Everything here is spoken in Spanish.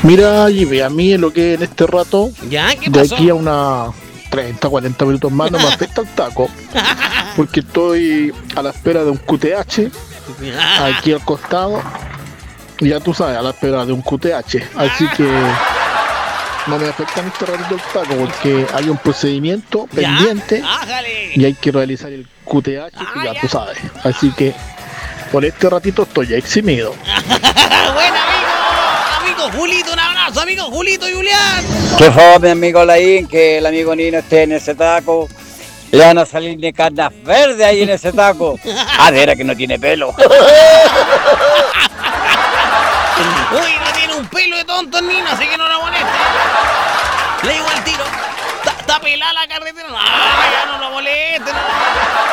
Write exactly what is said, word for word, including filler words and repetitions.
Mira, Jimmy, a mí en lo que en este rato, ¿Ya? ¿Qué de pasó? aquí a una treinta, cuarenta minutos más, no me afecta el taco, porque estoy a la espera de un Q T H, aquí al costado, y ya tú sabes, a la espera de un Q T H, así que no me afecta en este ratito el taco, porque hay un procedimiento ¿Ya? pendiente ¡Ájale! y hay que realizar el Q T H, Ah, que ya ya. tú sabes, así que por este ratito estoy eximido. ¡Buen amigo! Amigo Julito, un abrazo, amigo Julito y Julián. Qué fome, amigo Laín, que el amigo Nino esté en ese taco. Le van a salir de carnas verdes ahí en ese taco. Ah, de veras que no tiene pelo. Uy, no tiene un pelo de tonto el Nino, así que no lo moleste. Le digo al tiro. Está pelada la carretera. No, ya no lo moleste. No.